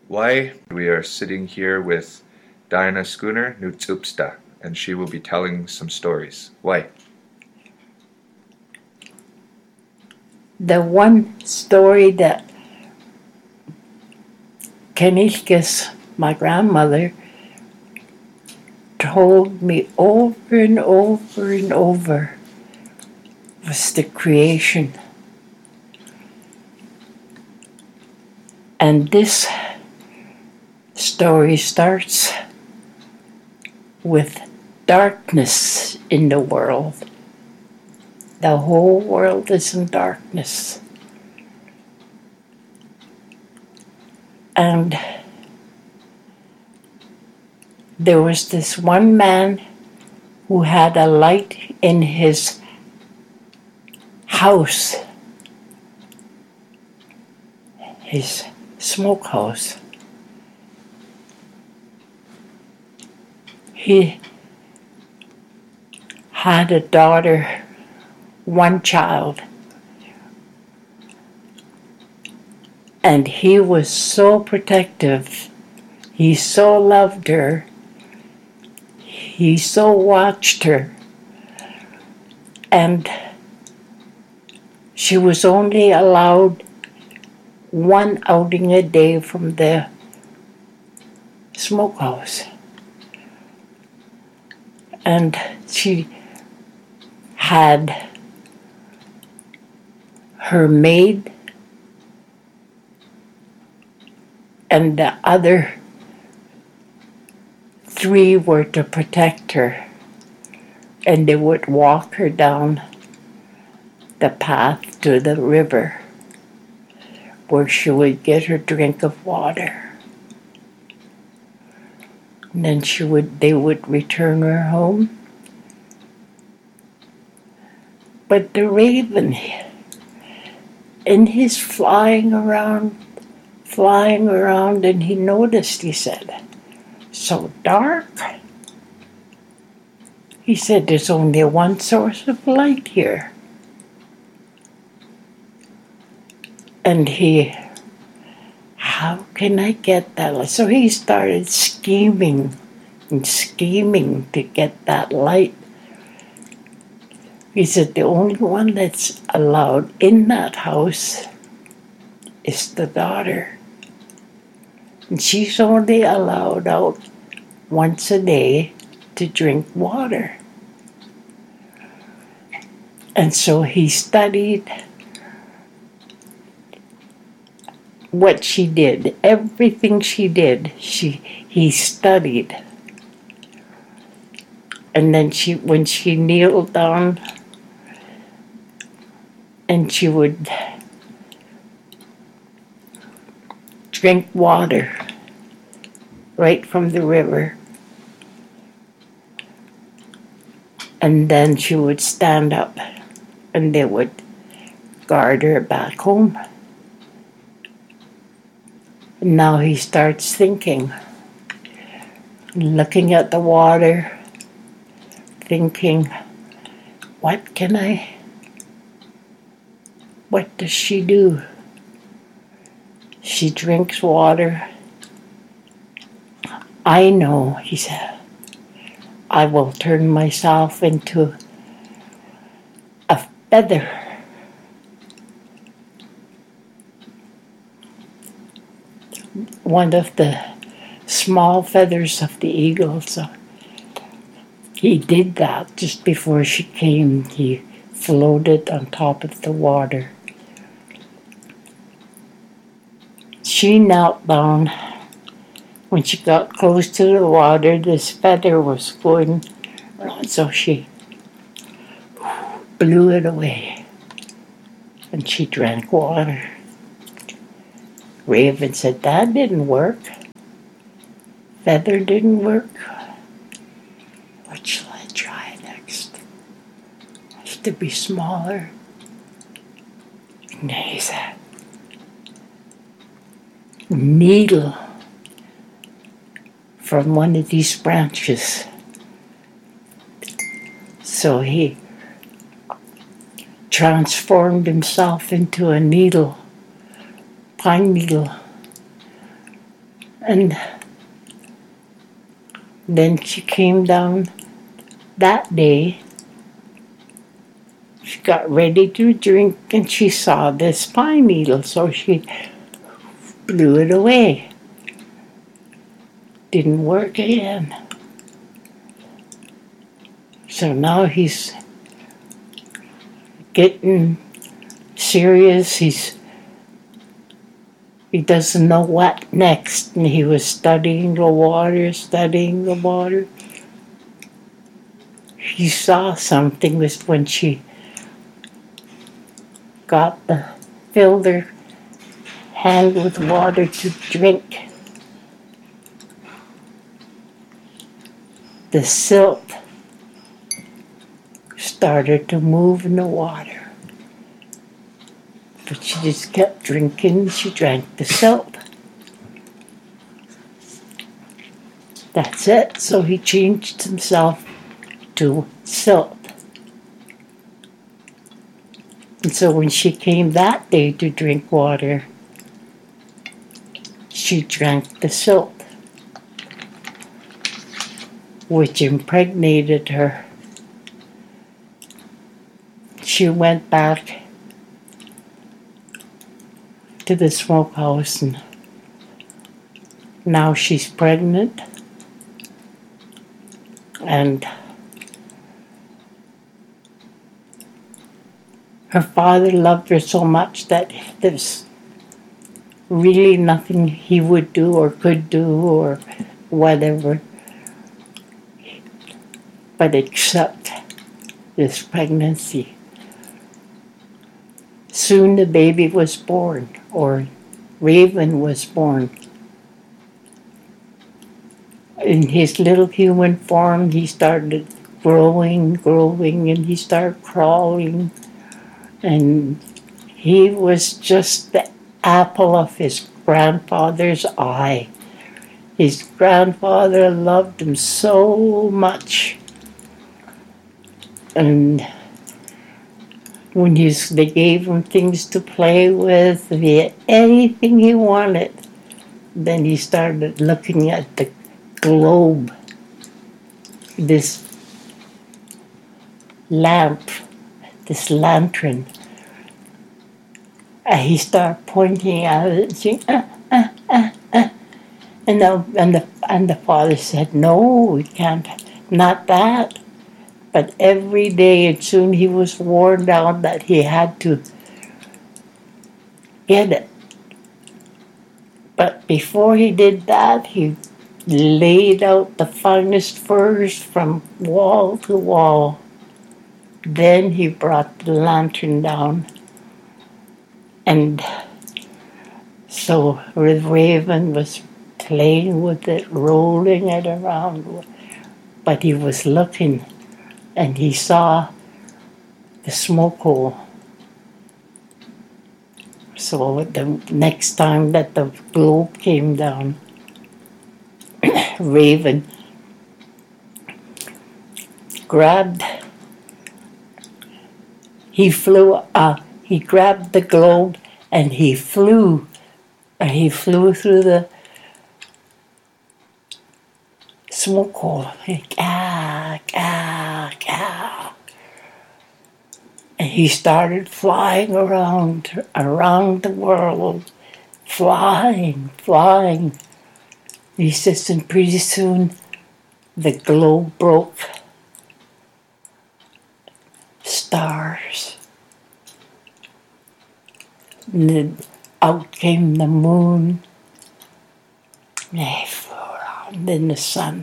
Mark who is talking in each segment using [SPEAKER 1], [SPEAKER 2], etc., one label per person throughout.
[SPEAKER 1] Why? We are sitting here with Diana Schooner Nutsupsta, and she will be telling some stories. Why?
[SPEAKER 2] The one story that Kenishkas, my grandmother, told me over and over and over was the creation. And this story starts with darkness in the world. The whole world is in darkness. And there was this one man who had a light in his house, his smokehouse. He had a daughter, one child, and he was so protective. He so loved her. He so watched her. And she was only allowed one outing a day from the smokehouse. And she had her maid and the other three were to protect her, and they would walk her down the path to the river where she would get her drink of water. And then they would return her home. But the raven, in his flying around, and he noticed, he said, so dark. He said, there's only one source of light here. And how can I get that light? So he started scheming to get that light. He said, the only one that's allowed in that house is the daughter. And she's only allowed out once a day to drink water. And so he studied what she did. Everything she did, he studied. And then when she kneeled down and she would drink water right from the river. And then she would stand up and they would guard her back home. And now he starts thinking, looking at the water, thinking, what does she do? She drinks water. I know, he said, I will turn myself into a feather. One of the small feathers of the eagle. So he did that just before she came. He floated on top of the water. She knelt down. When she got close to the water, this feather was going around, so she blew it away. And she drank water. Raven said, that didn't work. Feather didn't work. What shall I try next? I have to be smaller. And then he said, needle from one of these branches. So he transformed himself into a needle, pine needle, And then she came down that day. She got ready to drink and she saw this pine needle, so she blew it away. Didn't work again. So now he's getting serious. He doesn't know what next, and he was studying the water. He saw something was when she filled her hand with water to drink. The silt started to move in the water. But she just kept drinking. She drank the silt. That's it. So he changed himself to silt. And so when she came that day to drink water, she drank the silt, which impregnated her. She went back to the smokehouse, and now she's pregnant, and her father loved her so much that there's really nothing he would do or could do or whatever but accept this pregnancy. Soon the baby was born, or Raven was born. In his little human form, he started growing, and he started crawling. And he was just the apple of his grandfather's eye. His grandfather loved him so much. And when they gave him things to play with, if he had anything he wanted, then he started looking at the globe, this lamp, this lantern. He started pointing at it and saying, And the father said, no, we can't, not that. But every day, and soon he was worn down that he had to get it. But before he did that, he laid out the finest furs from wall to wall. Then he brought the lantern down. And so Raven was playing with it, rolling it around. But he was looking, and he saw the smoke hole. So the next time that the globe came down, Raven he grabbed the globe and he flew through the smoke hole. And he started flying around the world, flying. He says, and pretty soon the globe broke. Stars. And then out came the moon. And they flew around in the sun.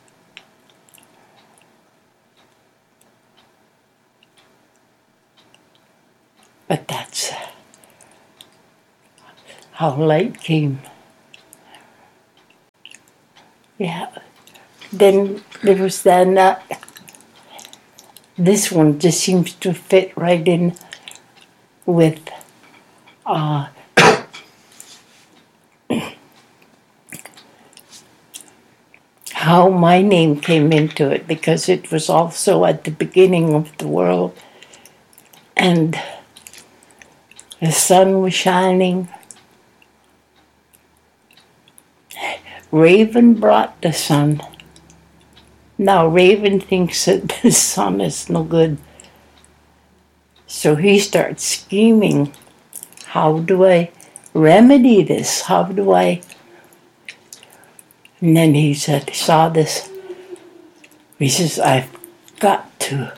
[SPEAKER 2] But that's how light came. Yeah. Then there was this one just seems to fit right in with how my name came into it, because it was also at the beginning of the world, and the sun was shining. Raven brought the sun. Now Raven thinks that the sun is no good. So he starts scheming. How do I remedy this? How do I? And then he saw this. He says, I've got to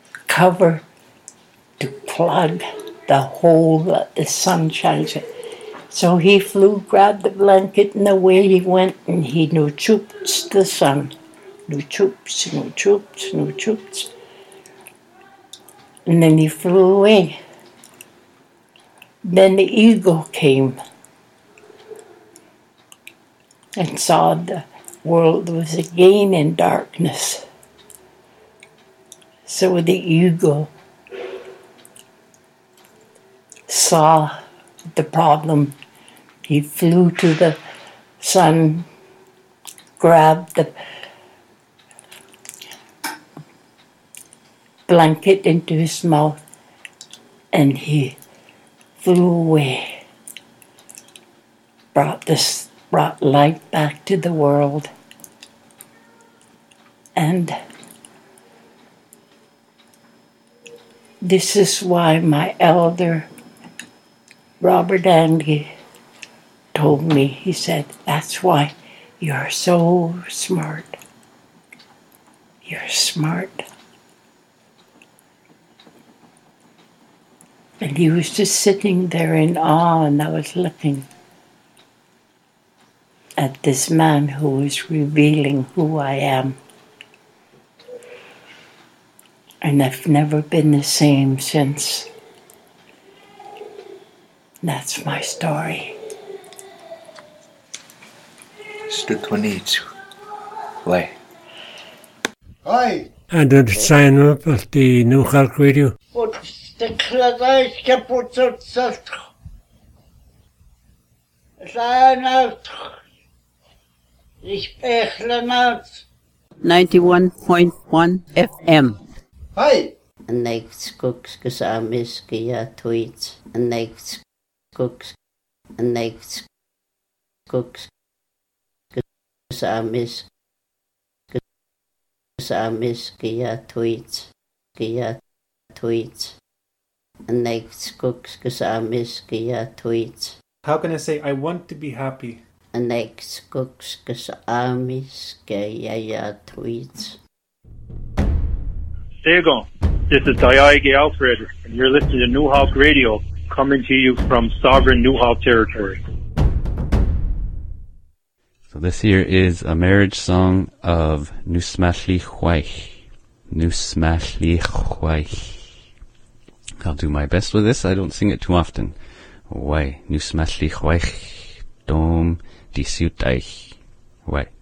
[SPEAKER 2] plug the hole that the sun shines in. So he flew, grabbed the blanket, and away he went, and he no choops the sun. No choops, no choops, no choops. And then he flew away. Then the eagle came and saw the world was again in darkness. So the eagle saw the problem. He flew to the sun, grabbed the blanket into his mouth, and he flew away. Brought light back to the world. And this is why my elder, Robert Andy, told me, he said, that's why you're so smart. You're smart. And he was just sitting there in awe, and I was looking at this man who was revealing who I am. And I've never been the same since. That's my story.
[SPEAKER 1] Stutwanitsu. Why?
[SPEAKER 3] Hi.
[SPEAKER 4] And did sign up at the New Halk Radio.
[SPEAKER 3] But the cladais kaput zat. Zijn uit. Ich bechlen uit.
[SPEAKER 5] 91.1 FM.
[SPEAKER 3] Hi.
[SPEAKER 6] En ik skoks gesamis gea tweets. En ik skoks. En ik skoks gesamis. Gesamis gea tweets. Gea tweets. En ik skoks gesamis gea tweets.
[SPEAKER 7] How can I say I want to be happy?
[SPEAKER 6] En ik skoks gesamis gea tweets.
[SPEAKER 8] Sego, this is Dayage Alfred, and you're listening to New Hawk Radio, coming to you from sovereign New Hawk territory.
[SPEAKER 9] So this here is a marriage song of Nusmashli Hwaich. Nusmashli Hwaich. I'll do my best with this. I don't sing it too often. Why? Nusmashli Hwaich. Dom disiutaich. Why?